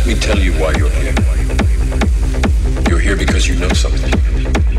Let me tell you why you're here. You're here because you know something.